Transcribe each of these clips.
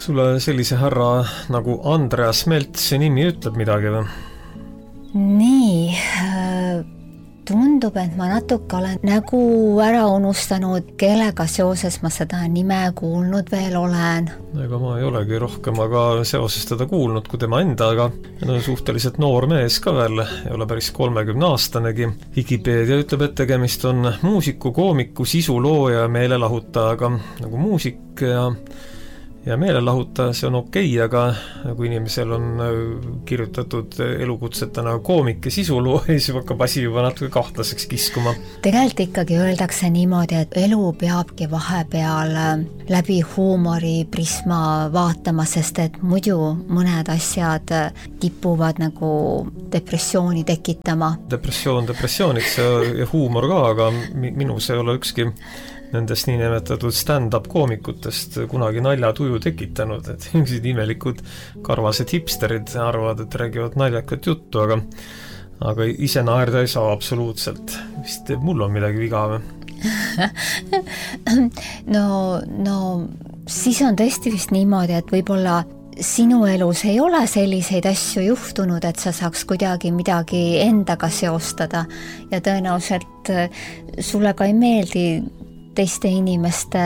Sulle sellise härra nagu Andreas Melt see nimi ütleb midagi või? Nii, tundub, et ma natuke olen nägu ära unustanud, kellega seoses ma seda nime kuulnud veel olen. Ega ma ei olegi rohkem aga seoses teda kuulnud kui tema endaga. No, suhteliselt noor mees ka veel, ei ole päris 30-aastanegi. Wikipedia ütleb, et tegemist on muusiku, koomiku, sisulooja ja meelelahutajaga. Nagu muusik ja meelelahutaja, see on okei, aga kui inimesel on kirjutatud elukutsetena koomik ja sisuloo, siis hakkab asi juba natuke kahtlaseks kiskuma. Tegelikult ikkagi öeldakse niimoodi, et elu peabki vahepeal läbi huumori prisma vaatama, sest et muidu mõned asjad kipuvad nagu depressiooni tekitama. Depressioon depressiooniks ja huumor ka, aga minus ei ole ükski nendest niinimetatud stand-up koomikutest kunagi naljatuju tekitanud, et mingid imelikud karvased hipsterid arvavad, et räägivad naljakat juttu, aga ise naerda ei saa absoluutselt. Vist mul on midagi viga või? No, siis on tõesti vist niimoodi, et võib-olla sinu elus ei ole selliseid asju juhtunud, et sa saaks kuidagi midagi endaga seostada ja tõenäoliselt sulle ka ei meeldi teiste inimeste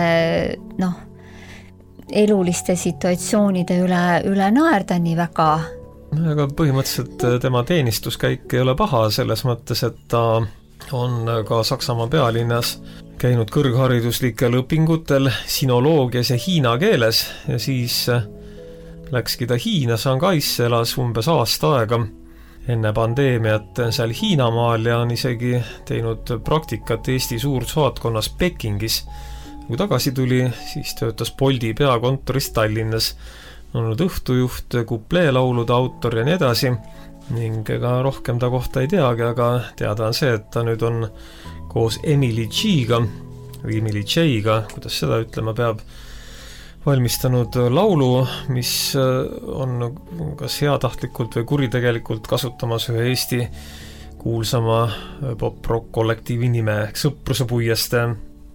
eluliste situatsioonide üle naerda nii väga. Aga põhimõtteliselt tema teenistuskäik ei ole paha selles mõttes, et ta on ka Saksamaa pealinnas käinud kõrghariduslikel õpingutel sinoloogias ja hiina keeles ja siis läkski ta Hiina Shanghaisse, elas umbes aasta aega enne pandeemiat seal Hiinamaal ja on isegi teinud praktikat Eesti suursaatkonnas Pekingis. Kui tagasi tuli, siis töötas Bolti peakontoris Tallinnas, olnud õhtujuht, kupleelaulude autor ja nii edasi ning ega rohkem ta kohta ei teagi, aga teada on see, et ta nüüd on koos Emily G-ga või Emily J-ga, kuidas seda ütlema peab, valmistanud laulu, mis on kas heatahtlikult või kuritegelikult kasutamas ühe Eesti kuulsama pop-rock kollektiivi nime ehk Sõpruse puieste.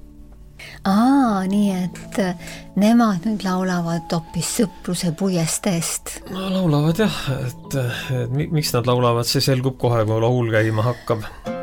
Nii et nemad nüüd laulavad hoopis Sõpruse puiesteest. No, laulavad jah, et miks nad laulavad, see selgub kohe, kui laul käima hakkab.